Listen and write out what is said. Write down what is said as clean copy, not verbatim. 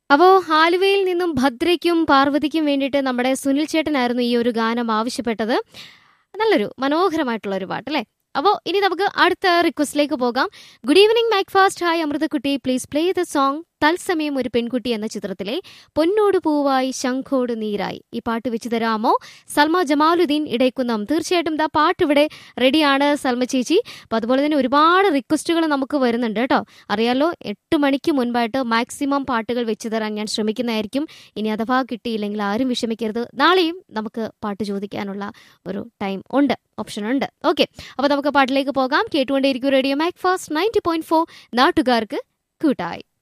അപ്പോൾ ആലുവയിൽ നിന്നും ഭദ്രയ്ക്കും പാർവതിക്കും വേണ്ടിയിട്ട് നമ്മുടെ സുനിൽ ചേട്ടനായിരുന്നു ഈ ഒരു ഗാനം ആവശ്യപ്പെട്ടത്. നല്ലൊരു മനോഹരമായിട്ടുള്ള ഒരു പാട്ട് അല്ലേ? അപ്പോൾ ഇനി നമുക്ക് അടുത്ത റിക്വസ്റ്റിലേക്ക് പോകാം. Good evening Macfast. Hi അമൃതക്കുട്ടി, please play the song തത്സമയം ഒരു പെൺകുട്ടി എന്ന ചിത്രത്തിലെ പൊന്നോട് പൂവായി ശംഖോട് നീരായി. ഈ പാട്ട് വെച്ച് തരാമോ? സൽമ ജമാലുദ്ദീൻ ഇടയ്ക്കുന്നം. തീർച്ചയായിട്ടും ദാ പാട്ട് ഇവിടെ റെഡിയാണ് സൽമ ചേച്ചി. അപ്പോൾ അതുപോലെ തന്നെ ഒരുപാട് റിക്വസ്റ്റുകൾ നമുക്ക് വരുന്നുണ്ട് കേട്ടോ. അറിയാലോ, 8 മണിക്ക് മുൻപായിട്ട് മാക്സിമം പാട്ടുകൾ വെച്ച് തരാൻ ഞാൻ ശ്രമിക്കുന്നതായിരിക്കും. ഇനി അഥവാ കിട്ടിയില്ലെങ്കിൽ ആരും വിഷമിക്കരുത്. നാളെയും നമുക്ക് പാട്ട് ചോദിക്കാനുള്ള ഒരു ടൈം ഉണ്ട്, ഓപ്ഷൻ ഉണ്ട്. ഓക്കെ, അപ്പോൾ നമുക്ക് പാട്ടിലേക്ക് പോകാം. കേട്ടുകൊണ്ടേയിരിക്കും റേഡിയോ മാക്ഫാസ്റ്റ് 90.4, നാട്ടുകാർക്ക് കൂട്ടായി.